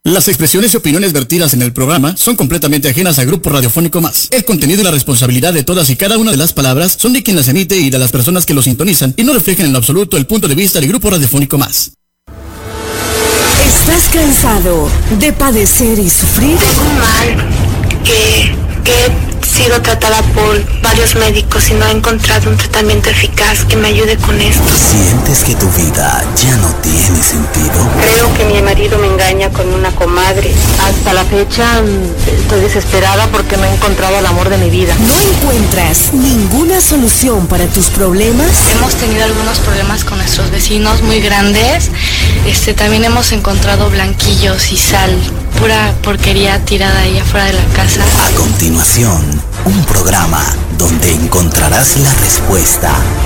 Las expresiones y opiniones vertidas en el programa son completamente ajenas a Grupo Radiofónico Más. El contenido y la responsabilidad de todas y cada una de las palabras son de quien las emite y de las personas que lo sintonizan y no reflejan en lo absoluto el punto de vista del Grupo Radiofónico Más. ¿Estás cansado de padecer y sufrir? Tengo un mal que he sido tratada por varios médicos y no he encontrado un tratamiento eficaz que me ayude con esto. ¿Sientes que tu vida ya no tiene sentido? Creo que mi marido me engaña con una comadre. Hasta la fecha estoy desesperada porque no he encontrado el amor de mi vida. ¿No encuentras ninguna solución para tus problemas? Hemos tenido algunos problemas con nuestros vecinos muy grandes. También hemos encontrado blanquillos y sal, pura porquería tirada ahí afuera de la casa. A continuación, un programa donde encontrarás la respuesta